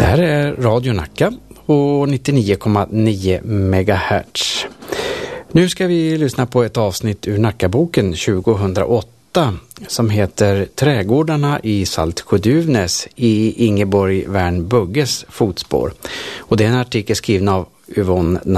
här är Radio Nacka på 99,9 MHz. Nu ska vi lyssna på ett avsnitt ur Nackaboken 2008 som heter Trädgårdarna i Saltsjö-Duvnäs i Ingeborg Wern Bugges fotspår. Och det är en artikel skriven av Yvonne